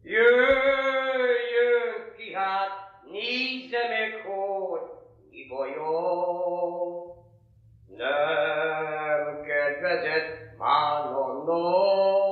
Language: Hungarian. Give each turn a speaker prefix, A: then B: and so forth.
A: Jöjjön ki hát, nézze meg, hogy mi bajom. Nem kedvezett már, no,